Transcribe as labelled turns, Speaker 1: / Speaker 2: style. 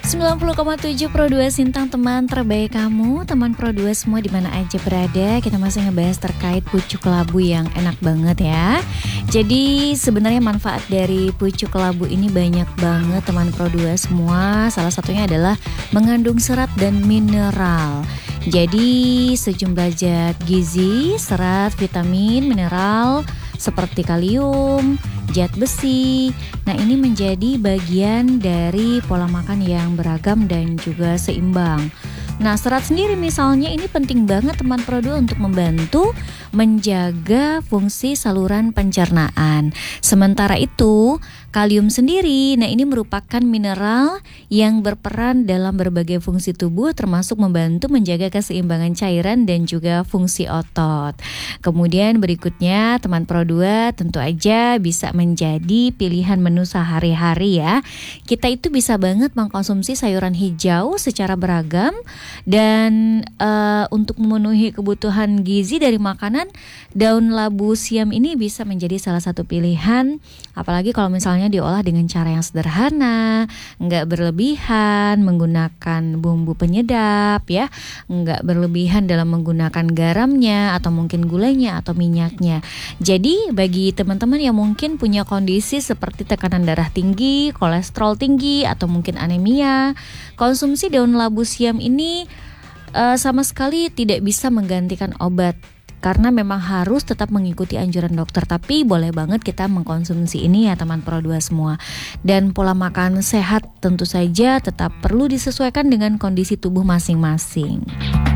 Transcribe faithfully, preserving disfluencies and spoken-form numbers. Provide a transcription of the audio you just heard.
Speaker 1: sembilan puluh koma tujuh Pro dua Sintang, teman terbaik kamu, teman Pro dua semua di mana aja berada. Kita masih ngebahas terkait pucuk labu yang enak banget ya. Jadi sebenarnya manfaat dari pucuk labu ini banyak banget teman Pro dua semua. Salah satunya adalah mengandung serat dan mineral. Jadi sejumlah zat gizi, serat, vitamin, mineral seperti kalium, zat besi. Nah, ini menjadi bagian dari pola makan yang beragam dan juga seimbang. Nah, serat sendiri misalnya ini penting banget teman Pro dua untuk membantu menjaga fungsi saluran pencernaan. Sementara itu, kalium sendiri, nah ini merupakan mineral yang berperan dalam berbagai fungsi tubuh, termasuk membantu menjaga keseimbangan cairan dan juga fungsi otot. Kemudian berikutnya teman Pro dua tentu aja bisa menjadi pilihan menu sehari-hari ya. Kita itu bisa banget mengkonsumsi sayuran hijau secara beragam. Dan uh, untuk memenuhi kebutuhan gizi dari makanan, daun labu siam ini bisa menjadi salah satu pilihan. Apalagi kalau misalnya diolah dengan cara yang sederhana, nggak berlebihan menggunakan bumbu penyedap ya, nggak berlebihan dalam menggunakan garamnya atau mungkin gulanya atau minyaknya. Jadi bagi teman-teman yang mungkin punya kondisi seperti tekanan darah tinggi, kolesterol tinggi, atau mungkin anemia, konsumsi daun labu siam ini uh, sama sekali tidak bisa menggantikan obat. Karena memang harus tetap mengikuti anjuran dokter. Tapi boleh banget kita mengkonsumsi ini ya teman Pro dua semua. Dan pola makan sehat tentu saja tetap perlu disesuaikan dengan kondisi tubuh masing-masing.